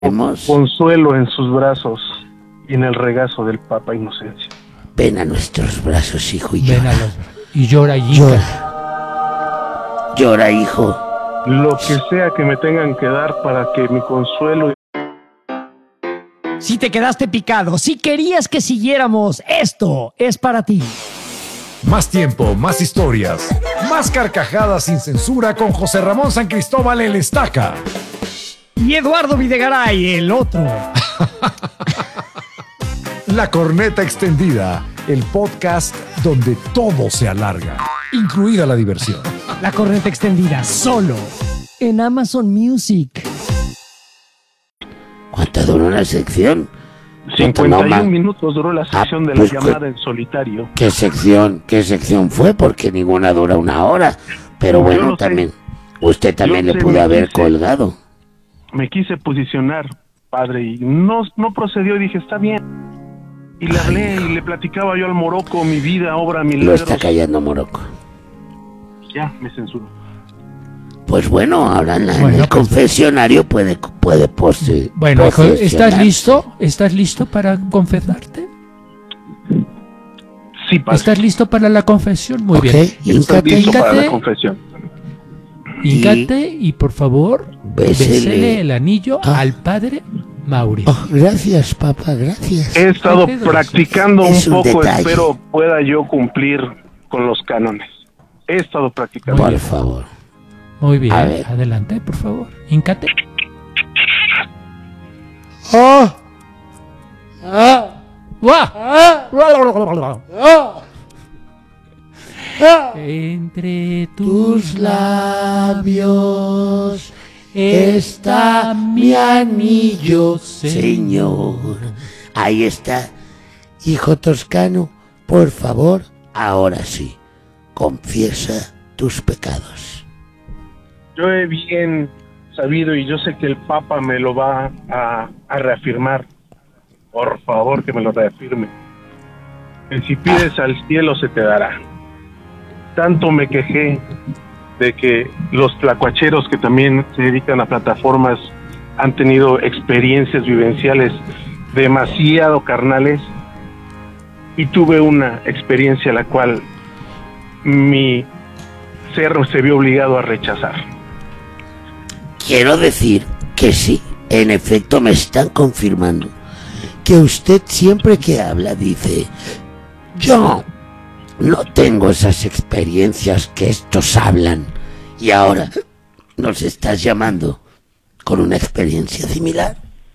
consuelo en sus brazos y en el regazo del Papa Inocencio. Ven a nuestros brazos, hijo, y Ven llora. y llora, Llora, hijo. Lo que sea que me tengan que dar para que mi consuelo... Si te quedaste picado, si querías que siguiéramos, esto es para ti. Más tiempo, más historias, más carcajadas sin censura con José Ramón San Cristóbal el Estaca. Y Eduardo Videgaray, el otro. La Corneta Extendida, el podcast donde todo se alarga, incluida la diversión. La Corneta Extendida, solo en Amazon Music. ¿Cuánto duró la sección? 51 minutos duró la sección de la pues, llamada en solitario. ¿Qué sección fue? Porque ninguna dura una hora. Pero bueno, también usted también le pudo haber colgado. Me quise posicionar, padre, y no procedió, y dije, está bien. Y le hablé y le platicaba yo al Morocco mi vida, obra, milagros. Lo está callando Morocco. Ya, me censuró. Pues bueno, ahora en el confesionario puede Bueno, hijo, ¿estás listo? ¿Estás listo para confesarte? Sí, padre. ¿Estás listo para la confesión? Muy bien. Estoy listo para la confesión. Híncate y por favor, bésele el anillo al padre Mauricio. Oh, gracias, papá, gracias. He estado practicando un poco, espero pueda yo cumplir con los cánones. He estado practicando. Por favor. Muy bien, adelante, por favor. Híncate. Entre tus labios está mi anillo, Señor. Ahí está. Hijo toscano, por favor, ahora sí, confiesa tus pecados. Yo he bien sabido, y yo sé que el Papa me lo va a reafirmar. Por favor, que me lo reafirme. Que si pides al cielo se te dará. Tanto me quejé de que los tlacuacheros que también se dedican a plataformas han tenido experiencias vivenciales demasiado carnales, y tuve una experiencia la cual mi ser se vio obligado a rechazar. Quiero decir que sí, en efecto me están confirmando que usted siempre que habla dice: yo no tengo esas experiencias que estos hablan, y ahora nos estás llamando con una experiencia similar.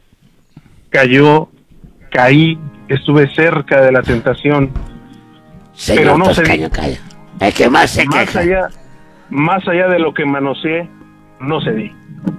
Caí, estuve cerca de la tentación. Señor pero no Toscaño, calla. Es que más se queja. Más allá de lo que manoseé, no cedí.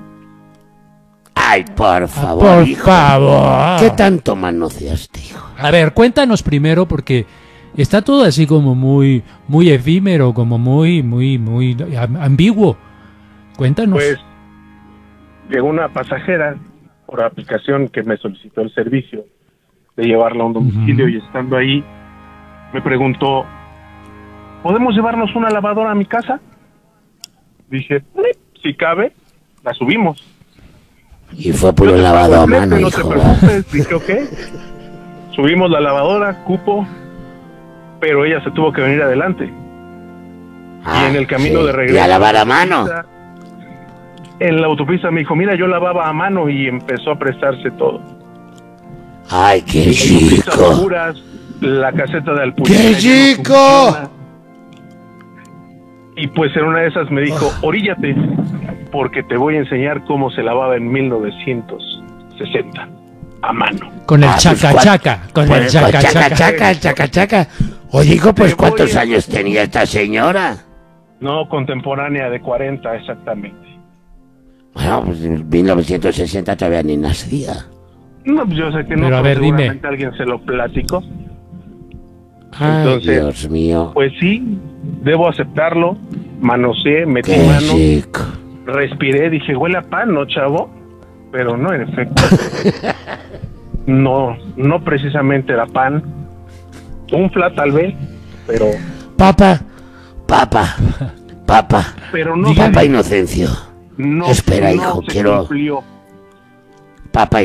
Ay, por favor, hijo. ¿Qué tanto manoseaste, hijo? A ver, cuéntanos primero, porque está todo así como muy efímero, como muy ambiguo. Cuéntanos. Pues llegó una pasajera por aplicación que me solicitó el servicio de llevarla a un domicilio, y estando ahí me preguntó: ¿podemos llevarnos una lavadora a mi casa? Dije, si cabe, la subimos. Y fue por un lavado a mano, no hijo. te preocupes. Dije, ok. Subimos la lavadora, cupo, pero ella se tuvo que venir adelante. Y en el camino de regreso, ¿y a lavar a mano? En la autopista me dijo: mira, yo lavaba a mano, y empezó a prestarse todo. Ay, qué chico. La caseta de Alpuya. ¡Qué chico! Y pues en una de esas me dijo: oríllate, porque te voy a enseñar cómo se lavaba en 1960 a mano. Con el chaca-chaca. Con el chaca-chaca. Oye, hijo, pues ¿cuántos años tenía esta señora? No, contemporánea, de 40 exactamente. Bueno, pues en 1960 todavía ni nacía. No, pues yo sé que no, pero a ver, seguramente dime. Alguien se lo platicó. Ay, entonces, Dios mío. Pues sí, debo aceptarlo. Manoseé, metí qué mano, chico. respiré, dije, huele a pan, ¿no, chavo? Pero no, en efecto. No precisamente era pan. Un flat tal vez, pero... Papá. Pero no. Papá Inocencio. No, espera, no hijo, se quiero... cumplió. Papá